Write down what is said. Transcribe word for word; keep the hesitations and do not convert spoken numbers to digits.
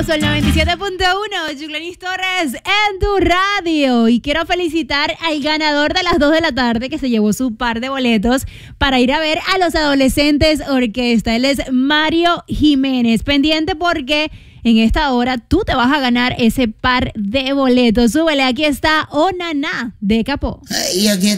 Somos el noventa y siete punto uno, Yuglenis Torres en tu radio. Y quiero felicitar al ganador de las dos de la tarde que se llevó su par de boletos para ir a ver a los Adolescentes Orquesta. Él es Mario Jiménez. Pendiente porque en esta hora tú te vas a ganar ese par de boletos. Súbele, aquí está Onaná de Capó. Y aquí